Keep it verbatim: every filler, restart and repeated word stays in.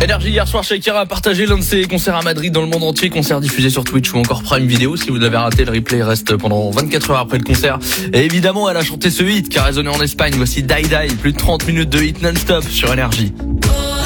Énergie hier soir, Shakira a partagé l'un de ses concerts à Madrid dans le monde entier, concert diffusé sur Twitch ou encore Prime Video. Si vous l'avez raté, le replay reste pendant vingt-quatre heures après le concert. Et évidemment, elle a chanté ce hit qui a résonné en Espagne. Voici Die Die, plus de trente minutes de hit non-stop sur Énergie. Oh.